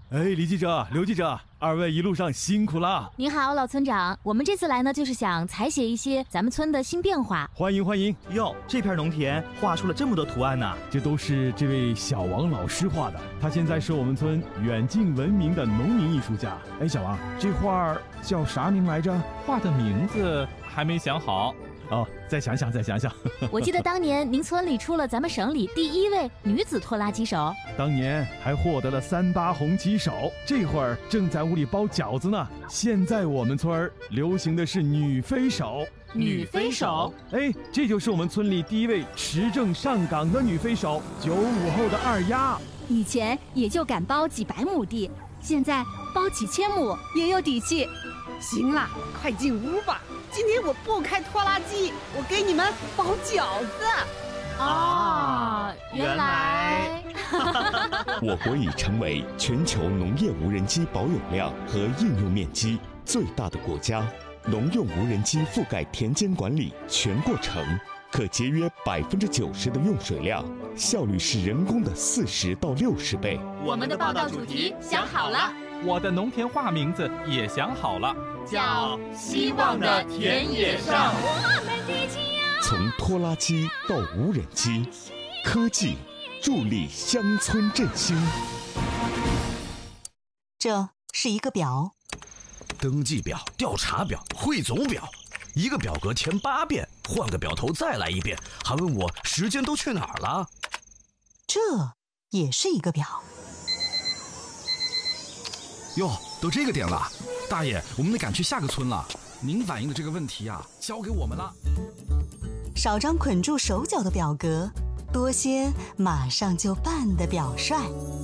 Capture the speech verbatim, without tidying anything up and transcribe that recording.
哎，李记者、刘记者，二位一路上辛苦了。 您好，老村长，我们这次来呢，就是想采写一些咱们村的新变化。 欢迎欢迎。 哟，这片农田画出了这么多图案呢、啊， 这都是这位小王老师画的。他现在是我们村远近闻名的农民艺术家。哎，小王，这画叫啥名来着？ 画的名字还没想好。 哦，再想想，再想想。 我记得当年您村里出了咱们省里第一位女子拖拉机手， 当年还获得了三八红旗手。这会儿正在屋里包饺子呢。现在我们村儿流行的是女飞手。 女飞手？ 哎，这就是我们村里第一位持证上岗的女飞手，九五后的二丫。 以前也就敢包几百亩地，现在包几千亩也有底气。 行了，快进屋吧。今天我不开拖拉机，我给你们包饺子。 啊，原来我国已成为全球农业无人机保有量和应用面积最大的国家。农用无人机覆盖田间管理全过程，可节约百分之九十的用水量，效率是人工的四十到六十倍。 我们的报道主题想好了， 我的农田画名字也想好了， 叫希望的田野上。 从拖拉机到无人机，科技助力乡村振兴。 这是一个表， 登记表、调查表、汇总表，一个表格填八遍，换个表头再来一遍，还问我时间都去哪儿了。 这也是一个表。 哟，都这个点了，大爷，我们得赶去下个村了。您反映的这个问题啊，交给我们了。 少张捆住手脚的表格，多些马上就办的表率。